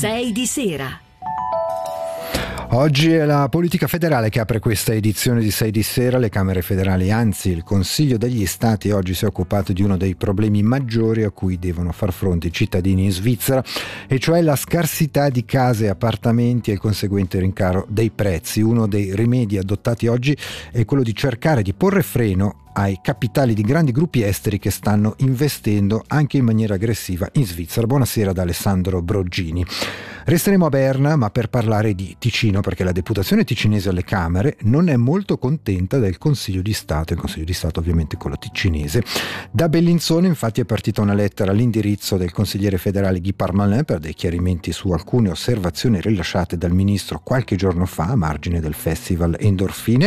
6 di sera. Oggi è la politica federale che apre questa edizione di 6 di sera. Le Camere federali, anzi il Consiglio degli Stati, oggi si è occupato di uno dei problemi maggiori a cui devono far fronte i cittadini in Svizzera, e cioè la scarsità di case e appartamenti e il conseguente rincaro dei prezzi. Uno dei rimedi adottati oggi è quello di cercare di porre freno ai capitali di grandi gruppi esteri che stanno investendo anche in maniera aggressiva in Svizzera. Buonasera da Alessandro Broggini. Resteremo a Berna, ma per parlare di Ticino, perché la deputazione ticinese alle Camere non è molto contenta del Consiglio di Stato, il Consiglio di Stato ovviamente quello ticinese. Da Bellinzona infatti è partita una lettera all'indirizzo del consigliere federale Guy Parmelin per dei chiarimenti su alcune osservazioni rilasciate dal ministro qualche giorno fa a margine del festival Endorfine.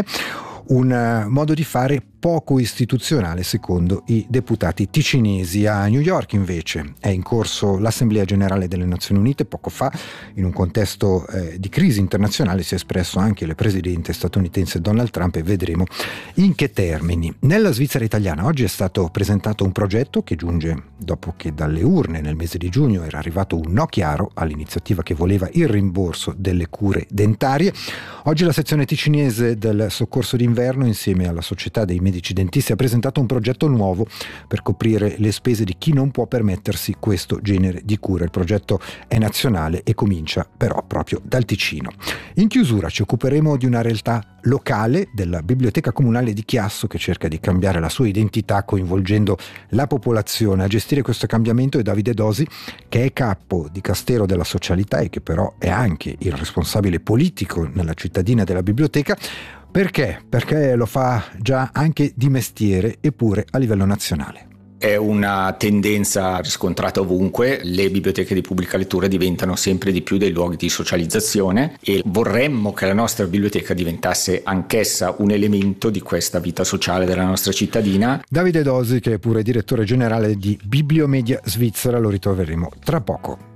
Un modo di fare poco istituzionale secondo i deputati ticinesi. A New York invece è in corso l'Assemblea Generale delle Nazioni Unite. Poco fa, in un contesto di crisi internazionale, si è espresso anche il presidente statunitense Donald Trump, e vedremo in che termini. Nella Svizzera italiana oggi è stato presentato un progetto che giunge dopo che dalle urne nel mese di giugno era arrivato un no chiaro all'iniziativa che voleva il rimborso delle cure dentarie. Oggi la sezione ticinese del soccorso d'inverno, insieme alla società dei medici dentisti, ha presentato un progetto nuovo per coprire le spese di chi non può permettersi questo genere di cure. Il progetto è nazionale e comincia però proprio dal Ticino. In chiusura ci occuperemo di una realtà locale, della Biblioteca Comunale di Chiasso, che cerca di cambiare la sua identità coinvolgendo la popolazione. A gestire questo cambiamento è Davide Dosi, che è capo di Castero della Socialità e che però è anche il responsabile politico nella cittadina della biblioteca. Perché? Perché lo fa già anche di mestiere, eppure a livello nazionale. È una tendenza riscontrata ovunque. Le biblioteche di pubblica lettura diventano sempre di più dei luoghi di socializzazione e vorremmo che la nostra biblioteca diventasse anch'essa un elemento di questa vita sociale della nostra cittadina. Davide Dosi, che è pure direttore generale di Bibliomedia Svizzera, lo ritroveremo tra poco.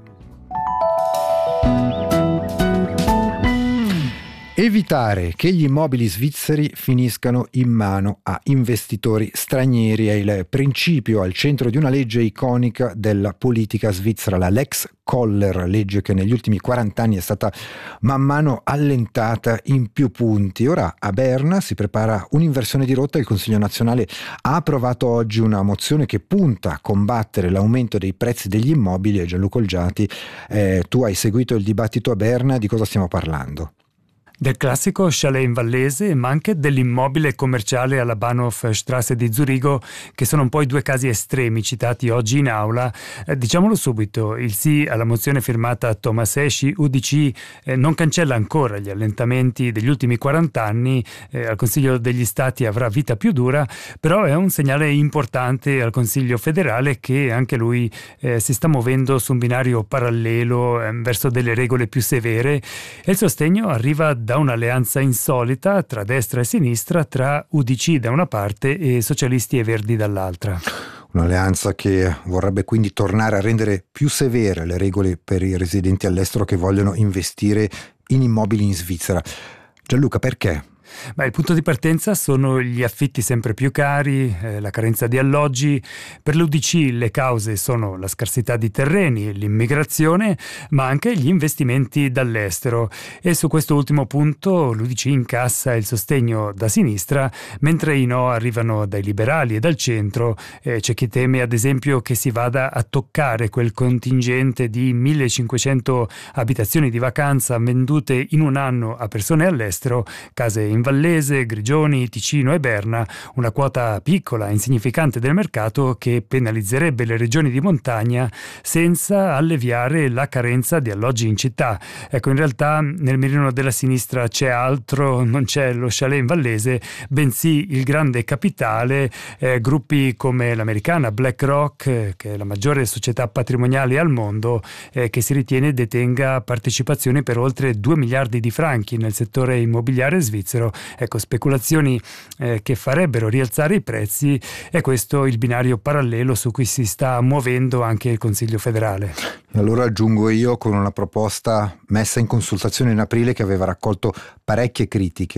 Evitare che gli immobili svizzeri finiscano in mano a investitori stranieri è il principio al centro di una legge iconica della politica svizzera, la Lex Koller, legge che negli ultimi 40 anni è stata man mano allentata in più punti. Ora a Berna si prepara un'inversione di rotta. Il Consiglio nazionale ha approvato oggi una mozione che punta a combattere l'aumento dei prezzi degli immobili. E Gianluca Olgiati, tu hai seguito il dibattito a Berna, di cosa stiamo parlando? Del classico chalet in Vallese, ma anche dell'immobile commerciale alla Bahnhofstrasse di Zurigo, che sono un po' i due casi estremi citati oggi in aula. Diciamolo subito, il sì alla mozione firmata Thomas Esci, UDC, non cancella ancora gli allentamenti degli ultimi 40 anni, al Consiglio degli Stati avrà vita più dura, però è un segnale importante al Consiglio federale, che anche lui si sta muovendo su un binario parallelo verso delle regole più severe, e il sostegno arriva da un'alleanza insolita tra destra e sinistra, tra UDC da una parte e Socialisti e Verdi dall'altra. Un'alleanza che vorrebbe quindi tornare a rendere più severe le regole per i residenti all'estero che vogliono investire in immobili in Svizzera. Gianluca, perché? Ma il punto di partenza sono gli affitti sempre più cari, la carenza di alloggi. Per l'UDC le cause sono la scarsità di terreni, l'immigrazione, ma anche gli investimenti dall'estero. E su questo ultimo punto l'UDC incassa il sostegno da sinistra, mentre i no arrivano dai liberali e dal centro. C'è chi teme ad esempio che si vada a toccare quel contingente di 1500 abitazioni di vacanza vendute in un anno a persone all'estero, case in Vallese, Grigioni, Ticino e Berna, una quota piccola e insignificante del mercato che penalizzerebbe le regioni di montagna senza alleviare la carenza di alloggi in città. Ecco, in realtà nel mirino della sinistra c'è altro, non c'è lo chalet in Vallese, bensì il grande capitale, gruppi come l'americana BlackRock, che è la maggiore società patrimoniale al mondo, che si ritiene detenga partecipazioni per oltre 2 miliardi di franchi nel settore immobiliare svizzero. Ecco, speculazioni che farebbero rialzare i prezzi, è questo il binario parallelo su cui si sta muovendo anche il Consiglio federale. Allora aggiungo io con una proposta messa in consultazione in aprile che aveva raccolto parecchie critiche.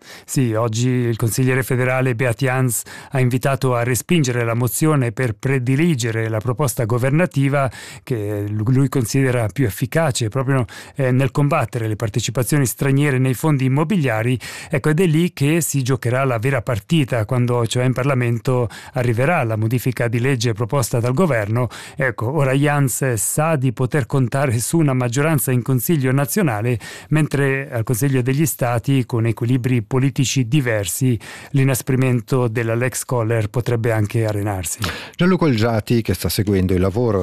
Sì, oggi il consigliere federale Beat Jans ha invitato a respingere la mozione per prediligere la proposta governativa che lui considera più efficace proprio nel combattere le partecipazioni straniere nei fondi immobiliari. Ecco, ed è lì che si giocherà la vera partita, quando cioè in Parlamento arriverà la modifica di legge proposta dal governo. Ecco, ora Jans sa di poter contare su una maggioranza in Consiglio nazionale, mentre al Consiglio degli Stati, con equilibri politici diversi, l'inasprimento della Lex Koller potrebbe anche arenarsi. Gianluca Olgiati, che sta seguendo i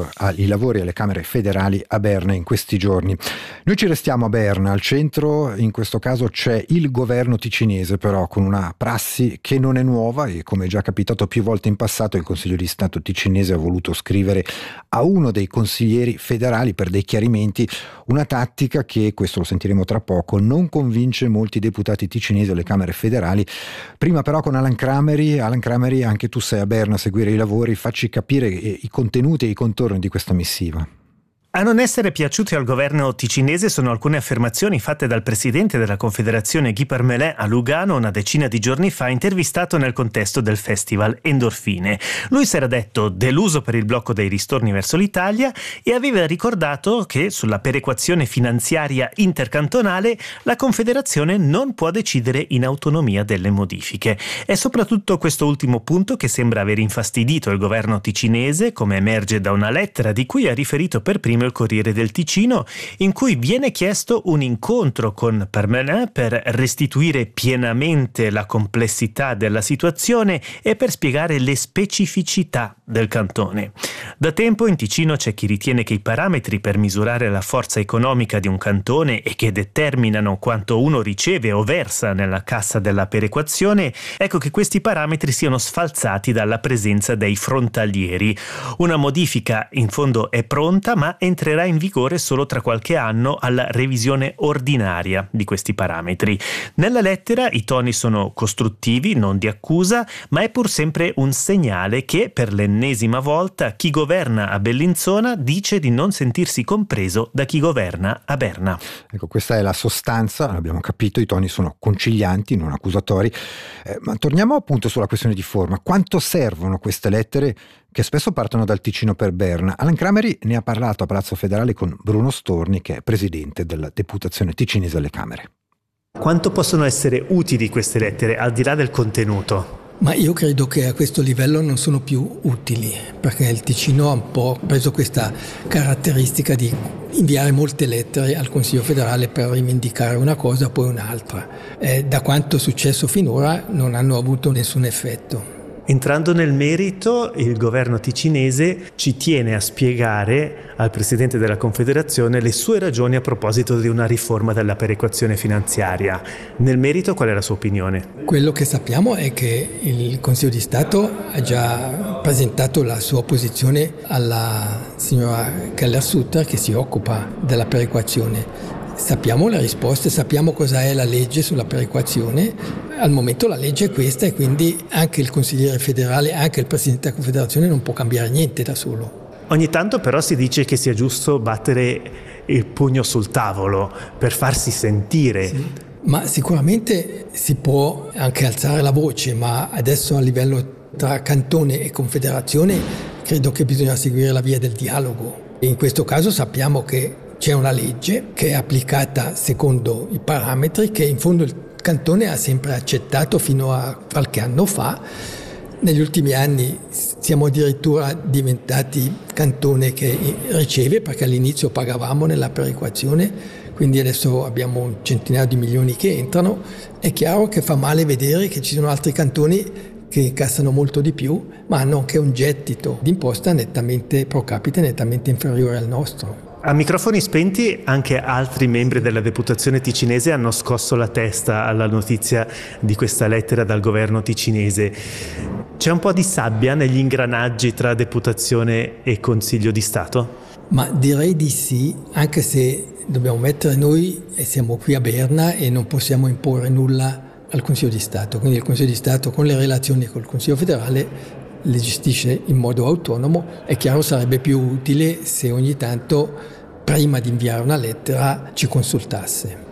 lavori alle Camere federali a Berna in questi giorni. Noi ci restiamo a Berna, al centro in questo caso c'è il governo ticinese, però con una prassi che non è nuova, e come è già capitato più volte in passato il Consiglio di Stato ticinese ha voluto scrivere a uno dei consiglieri federali per dei chiarimenti, una tattica che, questo lo sentiremo tra poco, non convince molti deputati ticinesi alle Camere federali. Prima però con Alan Crameri, anche tu sei a Berna a seguire i lavori, facci capire i contenuti e i contorni di questa missiva. A non essere piaciuti al governo ticinese sono alcune affermazioni fatte dal presidente della Confederazione Guy Parmelin a Lugano una decina di giorni fa, intervistato nel contesto del festival Endorfine. Lui si era detto deluso per il blocco dei ristorni verso l'Italia e aveva ricordato che sulla perequazione finanziaria intercantonale la Confederazione non può decidere in autonomia delle modifiche. È soprattutto questo ultimo punto che sembra aver infastidito il governo ticinese, come emerge da una lettera di cui ha riferito per primo il Corriere del Ticino, in cui viene chiesto un incontro con Parmelin per restituire pienamente la complessità della situazione e per spiegare le specificità del cantone. Da tempo in Ticino c'è chi ritiene che i parametri per misurare la forza economica di un cantone e che determinano quanto uno riceve o versa nella cassa della perequazione, ecco che questi parametri siano sfalsati dalla presenza dei frontalieri. Una modifica in fondo è pronta, ma entrerà in vigore solo tra qualche anno alla revisione ordinaria di questi parametri. Nella lettera i toni sono costruttivi, non di accusa, ma è pur sempre un segnale che per l'ennesima volta chi governa a Bellinzona dice di non sentirsi compreso da chi governa a Berna. Ecco, questa è la sostanza, l'abbiamo capito, i toni sono concilianti, non accusatori, ma torniamo appunto sulla questione di forma. Quanto servono queste lettere che spesso partono dal Ticino per Berna? Alan Crameri ne ha parlato a Palazzo Federale con Bruno Storni, che è presidente della deputazione ticinese alle Camere. Quanto possono essere utili queste lettere, al di là del contenuto? Ma io credo che a questo livello non sono più utili, perché il Ticino ha un po' preso questa caratteristica di inviare molte lettere al Consiglio federale per rivendicare una cosa poi un'altra. Da quanto è successo finora non hanno avuto nessun effetto. Entrando nel merito, il governo ticinese ci tiene a spiegare al Presidente della Confederazione le sue ragioni a proposito di una riforma della perequazione finanziaria. Nel merito, qual è la sua opinione? Quello che sappiamo è che il Consiglio di Stato ha già presentato la sua posizione alla signora Keller-Sutter, che si occupa della perequazione. Sappiamo le risposte, sappiamo cosa è la legge sulla perequazione. Al momento la legge è questa e quindi anche il consigliere federale, anche il Presidente della Confederazione non può cambiare niente da solo. Ogni tanto però si dice che sia giusto battere il pugno sul tavolo per farsi sentire. Sì. Ma sicuramente si può anche alzare la voce, ma adesso a livello tra cantone e confederazione credo che bisogna seguire la via del dialogo. In questo caso sappiamo che c'è una legge che è applicata secondo i parametri che in fondo il cantone ha sempre accettato fino a qualche anno fa. Negli ultimi anni siamo addirittura diventati cantone che riceve, perché all'inizio pagavamo nella perequazione, quindi adesso abbiamo un centinaio di milioni che entrano. È chiaro che fa male vedere che ci sono altri cantoni che incassano molto di più, ma hanno anche un gettito d'imposta nettamente pro capite, nettamente inferiore al nostro. A microfoni spenti anche altri membri della deputazione ticinese hanno scosso la testa alla notizia di questa lettera dal governo ticinese. C'è un po' di sabbia negli ingranaggi tra deputazione e Consiglio di Stato? Ma direi di sì, anche se dobbiamo mettere noi, e siamo qui a Berna e non possiamo imporre nulla al Consiglio di Stato. Quindi il Consiglio di Stato con le relazioni col Consiglio federale le gestisce in modo autonomo. È chiaro, sarebbe più utile se ogni tanto, prima di inviare una lettera, ci consultasse.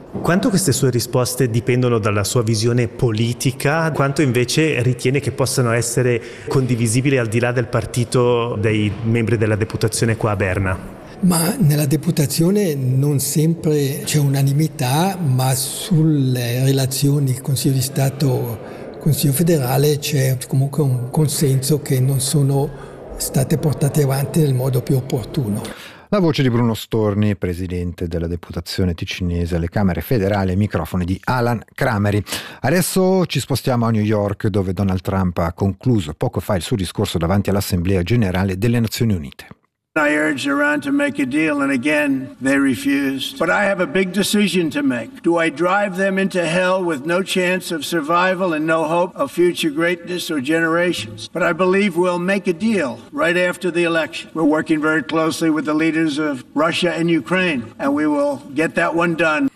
Quanto queste sue risposte dipendono dalla sua visione politica, quanto invece ritiene che possano essere condivisibili al di là del partito dei membri della deputazione qua a Berna? Ma nella deputazione non sempre c'è unanimità, ma sulle relazioni Consiglio di Stato, Consiglio federale c'è comunque un consenso che non sono state portate avanti nel modo più opportuno. La voce di Bruno Storni, presidente della deputazione ticinese alle Camere federali, ai microfoni di Alan Crameri. Adesso ci spostiamo a New York, dove Donald Trump ha concluso poco fa il suo discorso davanti all'Assemblea Generale delle Nazioni Unite. I urged Iran to make a deal, and again, they refused. But I have a big decision to make. Do I drive them into hell with no chance of survival and no hope of future greatness or generations? But I believe we'll make a deal right after the election. We're working very closely with the leaders of Russia and Ukraine, and we will get that one done.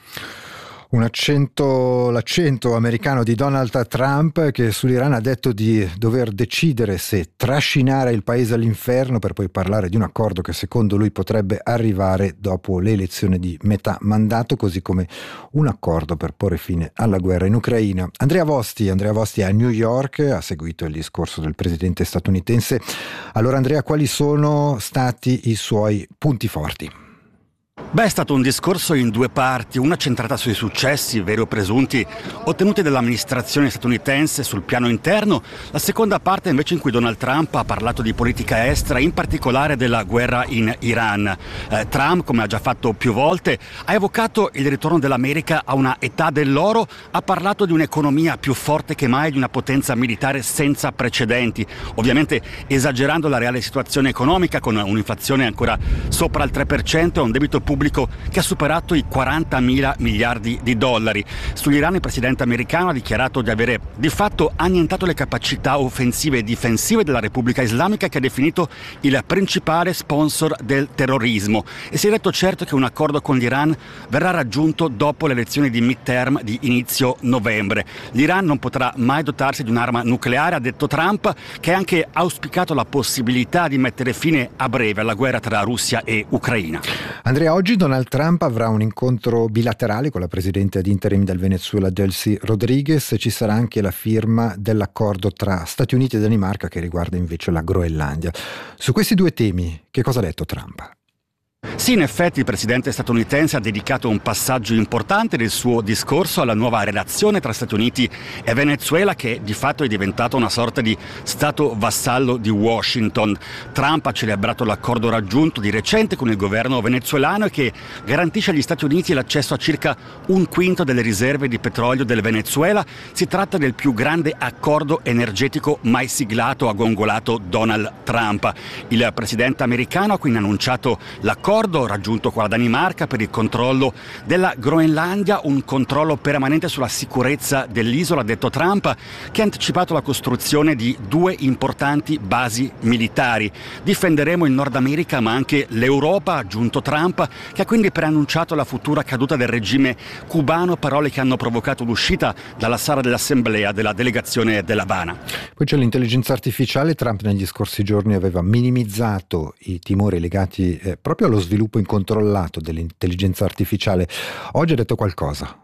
L'accento americano di Donald Trump, che sull'Iran ha detto di dover decidere se trascinare il paese all'inferno, per poi parlare di un accordo che secondo lui potrebbe arrivare dopo le elezioni di metà mandato, così come un accordo per porre fine alla guerra in Ucraina. Andrea Vosti è a New York, ha seguito il discorso del presidente statunitense. Allora Andrea, quali sono stati i suoi punti forti? È stato un discorso in due parti, una centrata sui successi, veri o presunti, ottenuti dall'amministrazione statunitense sul piano interno, la seconda parte invece in cui Donald Trump ha parlato di politica estera, in particolare della guerra in Iran. Trump, come ha già fatto più volte, ha evocato il ritorno dell'America a una età dell'oro, ha parlato di un'economia più forte che mai, di una potenza militare senza precedenti, ovviamente esagerando la reale situazione economica, con un'inflazione ancora sopra il 3% e un debito pubblico che ha superato i 40.000 miliardi di dollari. Sull'Iran il presidente americano ha dichiarato di avere di fatto annientato le capacità offensive e difensive della Repubblica Islamica, che ha definito il principale sponsor del terrorismo, e si è detto certo che un accordo con l'Iran verrà raggiunto dopo le elezioni di midterm di inizio novembre. L'Iran non potrà mai dotarsi di un'arma nucleare, ha detto Trump, che ha anche auspicato la possibilità di mettere fine a breve alla guerra tra Russia e Ucraina. Andrea, oggi Donald Trump avrà un incontro bilaterale con la presidente ad interim del Venezuela Delcy Rodriguez, e ci sarà anche la firma dell'accordo tra Stati Uniti e Danimarca che riguarda invece la Groenlandia. Su questi due temi, che cosa ha detto Trump? Sì, in effetti il presidente statunitense ha dedicato un passaggio importante del suo discorso alla nuova relazione tra Stati Uniti e Venezuela, che di fatto è diventata una sorta di stato vassallo di Washington. Trump ha celebrato l'accordo raggiunto di recente con il governo venezuelano e che garantisce agli Stati Uniti l'accesso a circa un quinto delle riserve di petrolio del Venezuela. Si tratta del più grande accordo energetico mai siglato, ha gongolato Donald Trump. Il presidente americano ha quindi annunciato l'accordo raggiunto con la Danimarca per il controllo della Groenlandia, un controllo permanente sulla sicurezza dell'isola, ha detto Trump, che ha anticipato la costruzione di 2 importanti basi militari. Difenderemo il Nord America ma anche l'Europa, ha aggiunto Trump, che ha quindi preannunciato la futura caduta del regime cubano, parole che hanno provocato l'uscita dalla sala dell'Assemblea della delegazione dell'Habana. Poi c'è l'intelligenza artificiale. Trump negli scorsi giorni aveva minimizzato i timori legati proprio allo sviluppo incontrollato dell'intelligenza artificiale. Oggi ha detto qualcosa.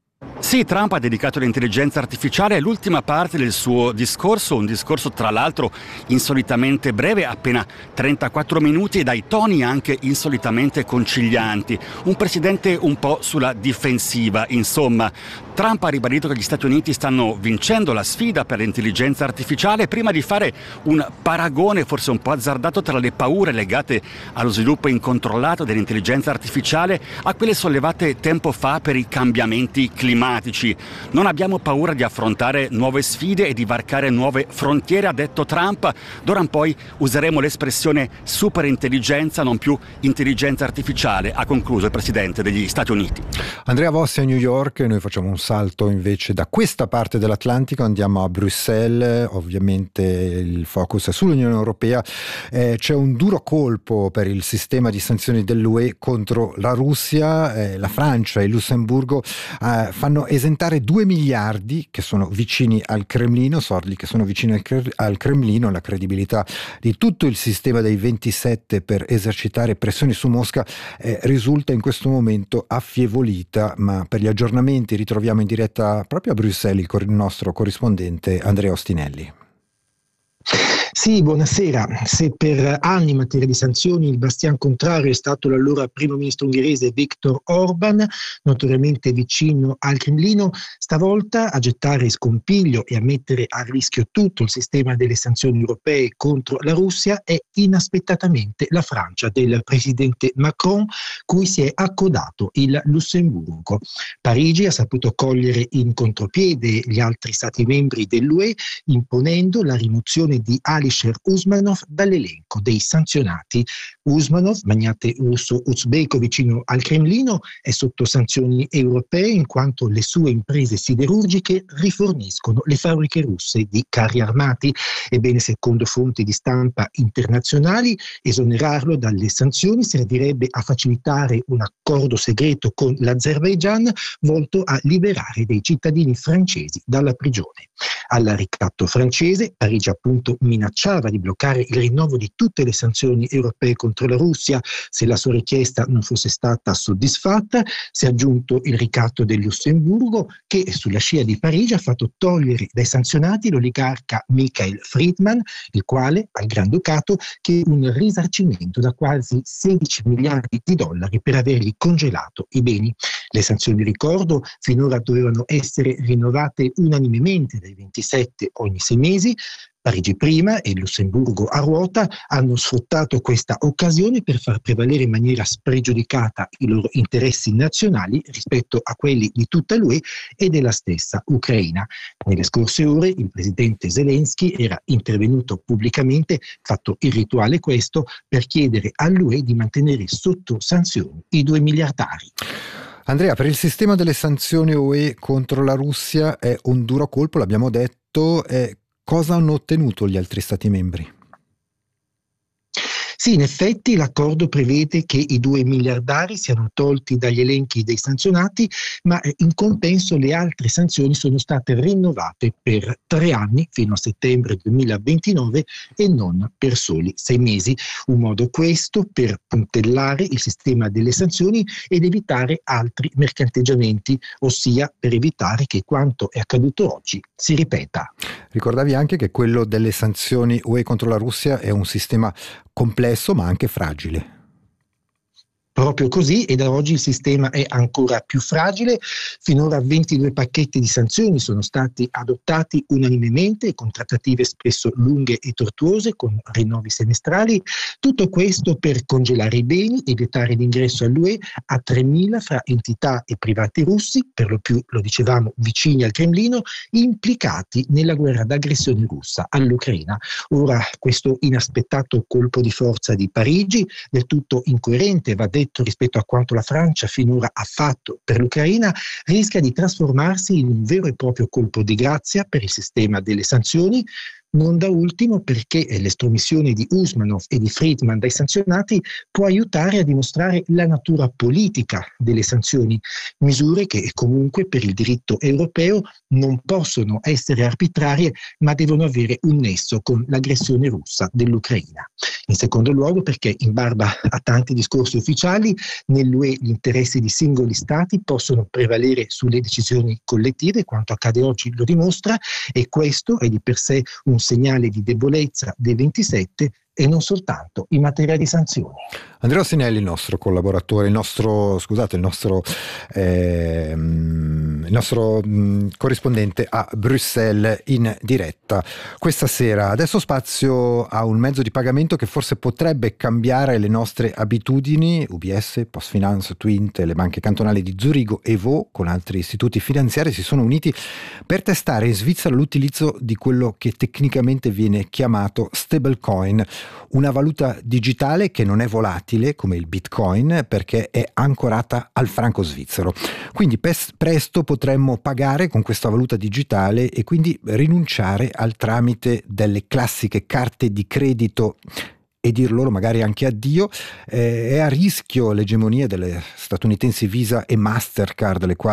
Sì, Trump ha dedicato l'intelligenza artificiale all'ultima parte del suo discorso, un discorso tra l'altro insolitamente breve, appena 34 minuti, e dai toni anche insolitamente concilianti. Un presidente un po' sulla difensiva, insomma. Trump ha ribadito che gli Stati Uniti stanno vincendo la sfida per l'intelligenza artificiale, prima di fare un paragone forse un po' azzardato tra le paure legate allo sviluppo incontrollato dell'intelligenza artificiale a quelle sollevate tempo fa per i cambiamenti climatici. Non abbiamo paura di affrontare nuove sfide e di varcare nuove frontiere, ha detto Trump. D'ora in poi useremo l'espressione superintelligenza, non più intelligenza artificiale, ha concluso il presidente degli Stati Uniti. Andrea Vossi a New York, e noi facciamo un salto invece da questa parte dell'Atlantico, andiamo a Bruxelles. Ovviamente il focus è sull'Unione Europea. C'è un duro colpo per il sistema di sanzioni dell'UE contro la Russia. La Francia e il Lussemburgo fanno vogliono esentare 2 miliardi che sono vicini al Cremlino, soldi che sono vicini al Cremlino. La credibilità di tutto il sistema dei 27 per esercitare pressioni su Mosca risulta in questo momento affievolita, ma per gli aggiornamenti ritroviamo in diretta proprio a Bruxelles il nostro corrispondente Andrea Ostinelli. Sì, buonasera. Se per anni in materia di sanzioni il bastian contrario è stato l'allora primo ministro ungherese Viktor Orban, notoriamente vicino al Cremlino, stavolta a gettare scompiglio e a mettere a rischio tutto il sistema delle sanzioni europee contro la Russia è inaspettatamente la Francia del presidente Macron, cui si è accodato il Lussemburgo. Parigi ha saputo cogliere in contropiede gli altri stati membri dell'UE, imponendo la rimozione di Alisher Usmanov dall'elenco dei sanzionati. Usmanov, magnate russo-uzbeko vicino al Cremlino, è sotto sanzioni europee in quanto le sue imprese siderurgiche riforniscono le fabbriche russe di carri armati. Ebbene, secondo fonti di stampa internazionali, esonerarlo dalle sanzioni servirebbe a facilitare un accordo segreto con l'Azerbaigian volto a liberare dei cittadini francesi dalla prigione. Al ricatto francese, Parigi appunto minacciava di bloccare il rinnovo di tutte le sanzioni europee contro la Russia se la sua richiesta non fosse stata soddisfatta. Si è aggiunto il ricatto del Lussemburgo, che sulla scia di Parigi ha fatto togliere dai sanzionati l'oligarca Michael Friedman, il quale al Granducato chiede un risarcimento da quasi 16 miliardi di dollari per avergli congelato i beni. Le sanzioni, ricordo, finora dovevano essere rinnovate unanimemente dai 27 ogni 6 mesi. Parigi prima e Lussemburgo a ruota hanno sfruttato questa occasione per far prevalere in maniera spregiudicata i loro interessi nazionali rispetto a quelli di tutta l'UE e della stessa Ucraina. Nelle scorse ore il presidente Zelensky era intervenuto pubblicamente, fatto il rituale questo, per chiedere all'UE di mantenere sotto sanzioni i 2 miliardari. Andrea, per il sistema delle sanzioni UE contro la Russia è un duro colpo, l'abbiamo detto. Cosa hanno ottenuto gli altri stati membri? Sì, in effetti l'accordo prevede che i 2 miliardari siano tolti dagli elenchi dei sanzionati, ma in compenso le altre sanzioni sono state rinnovate per 3 anni fino a settembre 2029 e non per soli 6 mesi. Un modo questo per puntellare il sistema delle sanzioni ed evitare altri mercanteggiamenti, ossia per evitare che quanto è accaduto oggi si ripeta. Ricordavi anche che quello delle sanzioni UE contro la Russia è un sistema complesso ma anche fragile. Proprio così, e da oggi il sistema è ancora più fragile. Finora 22 pacchetti di sanzioni sono stati adottati unanimemente, con trattative spesso lunghe e tortuose, con rinnovi semestrali. Tutto questo per congelare i beni e vietare l'ingresso all'UE a 3.000 fra entità e privati russi, per lo più, lo dicevamo, vicini al Cremlino, implicati nella guerra d'aggressione russa all'Ucraina. Ora, questo inaspettato colpo di forza di Parigi, del tutto incoerente, va detto, rispetto a quanto la Francia finora ha fatto per l'Ucraina, rischia di trasformarsi in un vero e proprio colpo di grazia per il sistema delle sanzioni, non da ultimo perché l'estromissione di Usmanov e di Friedman dai sanzionati può aiutare a dimostrare la natura politica delle sanzioni, misure che comunque per il diritto europeo non possono essere arbitrarie ma devono avere un nesso con l'aggressione russa dell'Ucraina. In secondo luogo perché, in barba a tanti discorsi ufficiali, nell'UE gli interessi di singoli stati possono prevalere sulle decisioni collettive, quanto accade oggi lo dimostra, e questo è di per sé un segnale di debolezza dei 27 e non soltanto in materia di sanzioni. Andrea Ostinelli, il nostro collaboratore, il nostro corrispondente a Bruxelles in diretta questa sera. Adesso spazio a un mezzo di pagamento che forse potrebbe cambiare le nostre abitudini. UBS, Postfinance, Twint e le banche cantonali di Zurigo e Vaud con altri istituti finanziari si sono uniti per testare in Svizzera l'utilizzo di quello che tecnicamente viene chiamato stablecoin, una valuta digitale che non è volatile come il Bitcoin perché è ancorata al franco svizzero. Quindi presto potremmo pagare con questa valuta digitale e quindi rinunciare al tramite delle classiche carte di credito e dir loro magari anche addio. È a rischio l'egemonia delle statunitensi Visa e Mastercard, le quali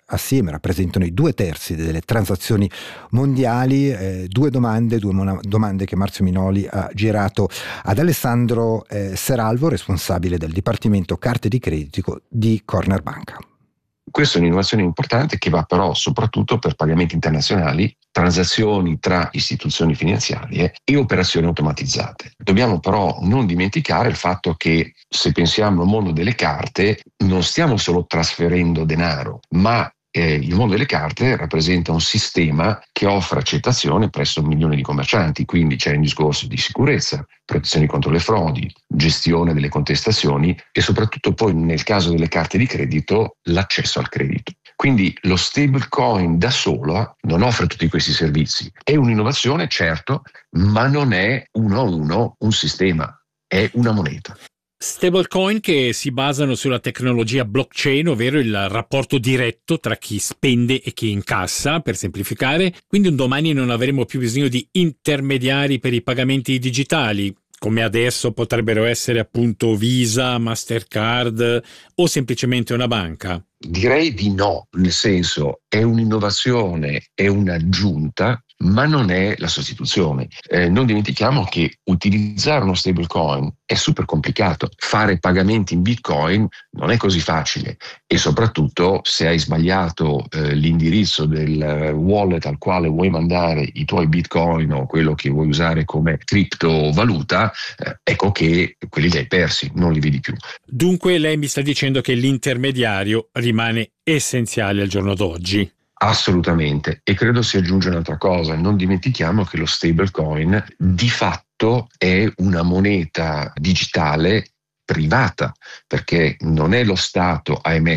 assieme rappresentano i 2/3 delle transazioni mondiali. Due domande che Marzio Minoli ha girato ad Alessandro Seralvo, responsabile del Dipartimento Carte di Credito di Corner Banca. Questa è un'innovazione importante che va però soprattutto per pagamenti internazionali, transazioni tra istituzioni finanziarie e operazioni automatizzate. Dobbiamo però non dimenticare il fatto che, se pensiamo al mondo delle carte, non stiamo solo trasferendo denaro, ma il mondo delle carte rappresenta un sistema che offre accettazione presso milioni di commercianti, quindi c'è un discorso di sicurezza, protezione contro le frodi, gestione delle contestazioni e soprattutto poi nel caso delle carte di credito l'accesso al credito. Quindi lo stablecoin da solo non offre tutti questi servizi. È un'innovazione, certo, ma non è uno a uno un sistema, è una moneta. Stablecoin che si basano sulla tecnologia blockchain, ovvero il rapporto diretto tra chi spende e chi incassa, per semplificare. Quindi un domani non avremo più bisogno di intermediari per i pagamenti digitali, come adesso potrebbero essere appunto Visa, Mastercard o semplicemente una banca. Direi di no, nel senso è un'innovazione, è un'aggiunta, ma non è la sostituzione. Non dimentichiamo che utilizzare uno stablecoin è super complicato. Fare pagamenti in Bitcoin non è così facile e soprattutto se hai sbagliato l'indirizzo del wallet al quale vuoi mandare i tuoi Bitcoin o quello che vuoi usare come criptovaluta, ecco che quelli li hai persi, non li vedi più. Dunque lei mi sta dicendo che l'intermediario rimane essenziale al giorno d'oggi. Assolutamente, e credo si aggiunge un'altra cosa, non dimentichiamo che lo stablecoin di fatto è una moneta digitale privata, perché non è lo Stato a emettere